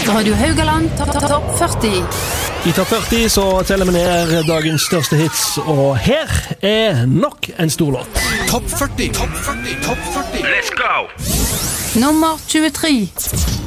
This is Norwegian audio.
Radio Haugaland Topp 40. I Topp 40 så teller vi ned dagens største hits, og her nok en stor låt. Topp 40. Topp 40. Topp 40. Let's go! Nummer 23.